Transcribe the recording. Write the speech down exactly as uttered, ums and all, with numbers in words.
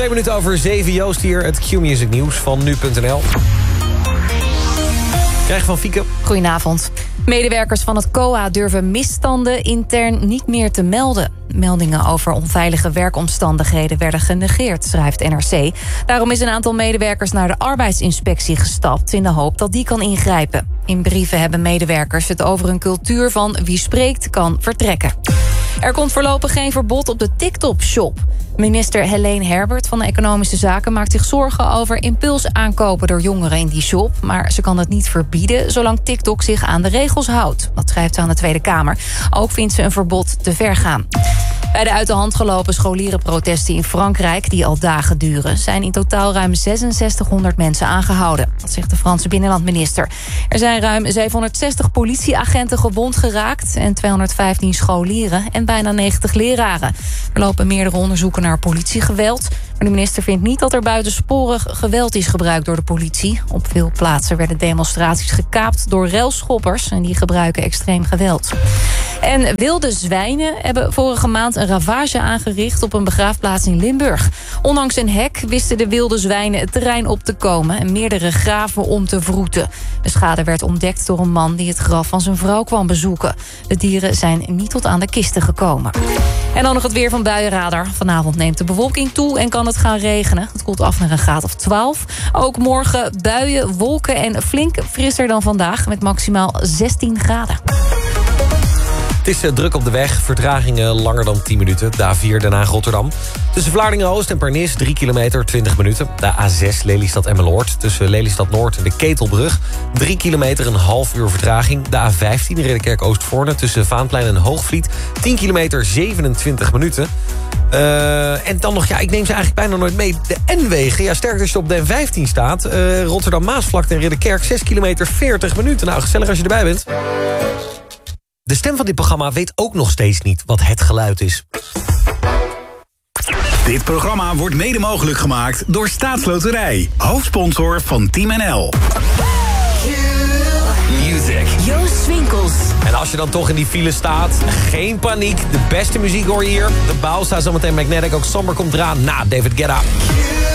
Twee minuten over zeven. Joost hier, het Q-Music nieuws van nu punt n l. Krijg je van Fieke. Goedenavond. Medewerkers van het C O A durven misstanden intern niet meer te melden. Meldingen over onveilige werkomstandigheden werden genegeerd, schrijft N R C. Daarom is een aantal medewerkers naar de arbeidsinspectie gestapt in de hoop dat die kan ingrijpen. In brieven hebben medewerkers het over een cultuur van wie spreekt kan vertrekken. Er komt voorlopig geen verbod op de TikTok-shop. Minister Helene Herbert van de Economische Zaken maakt zich zorgen over impulsaankopen door jongeren in die shop. Maar ze kan het niet verbieden zolang TikTok zich aan de regels houdt. Dat schrijft ze aan de Tweede Kamer. Ook vindt ze een verbod te ver gaan. Bij de uit de hand gelopen scholierenprotesten in Frankrijk, die al dagen duren, zijn in totaal ruim zesenzestighonderd mensen aangehouden. Dat zegt de Franse binnenlandminister. Er zijn ruim zevenhonderdzestig politieagenten gewond geraakt en tweehonderdvijftien scholieren en bijna negentig leraren. Er lopen meerdere onderzoeken naar politiegeweld. Maar de minister vindt niet dat er buitensporig geweld is gebruikt door de politie. Op veel plaatsen werden demonstraties gekaapt door relschoppers en die gebruiken extreem geweld. En wilde zwijnen hebben vorige maand een ravage aangericht op een begraafplaats in Limburg. Ondanks een hek wisten de wilde zwijnen het terrein op te komen en meerdere graven om te wroeten. De schade werd ontdekt door een man die het graf van zijn vrouw kwam bezoeken. De dieren zijn niet tot aan de kisten gekomen. En dan nog het weer van Buienradar. Vanavond neemt de bewolking toe en kan het gaan regenen. Het koelt af naar een graad of twaalf. Ook morgen buien, wolken en flink frisser dan vandaag met maximaal zestien graden. Het is uh, druk op de weg, vertragingen langer dan tien minuten. De A vier Den Haag-Rotterdam. Tussen Vlaardingen-Oost en Pernis drie kilometer, twintig minuten. De A zes Lelystad-Emmeloord. Tussen Lelystad-Noord en de Ketelbrug. drie kilometer, een half uur vertraging. De A vijftien Ridderkerk-Oostvoorne. Tussen Vaanplein en Hoogvliet. tien kilometer, zevenentwintig minuten. Uh, en dan nog, ja, ik neem ze eigenlijk bijna nooit mee. De N-wegen, ja, sterker als je op de N vijftien staat. Uh, Rotterdam-Maasvlakte en Ridderkerk, zes kilometer, veertig minuten. Nou, gezellig als je erbij bent. De stem van dit programma weet ook nog steeds niet wat het geluid is. Dit programma wordt mede mogelijk gemaakt door Staatsloterij. Hoofdsponsor van Team N L. Music. Joost Swinkels. En als je dan toch in die file staat, geen paniek. De beste muziek hoor je hier. De bouw staat zometeen Magnetic. Ook Somber komt eraan na David Guetta.